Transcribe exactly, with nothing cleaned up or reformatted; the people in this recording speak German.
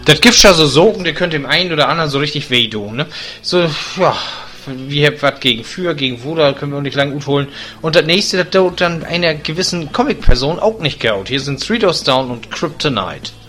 Das gibt ja so Sogen, der könnte dem einen oder anderen so richtig wehtun, ne? So, ja, wir haben was gegen Für, gegen Wo, da können wir auch nicht lang gut holen. Und das nächste, das tut dann einer gewissen Comic-Person auch nicht gaut. Hier sind Three Doors Down und Kryptonite.